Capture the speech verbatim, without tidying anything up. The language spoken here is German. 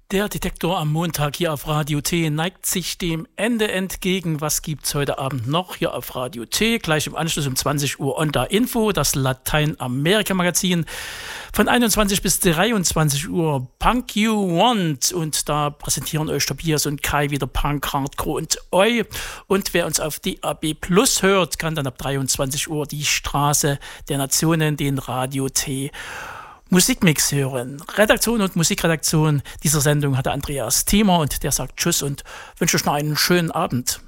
Der Detektor am Montag hier auf Radio T neigt sich dem Ende entgegen. Was gibt's heute Abend noch hier auf Radio T? Gleich im Anschluss um zwanzig Uhr Onda Info, das Lateinamerika-Magazin. Von einundzwanzig bis dreiundzwanzig Uhr Punk You Want. Und da präsentieren euch Tobias und Kai wieder Punk, Hardcore und Oi. Und wer uns auf D A B Plus hört, kann dann ab dreiundzwanzig Uhr die Straße der Nationen, den Radio T Musikmix hören. Redaktion und Musikredaktion dieser Sendung hatte Andreas Thiemer und der sagt Tschüss und wünsche euch noch einen schönen Abend.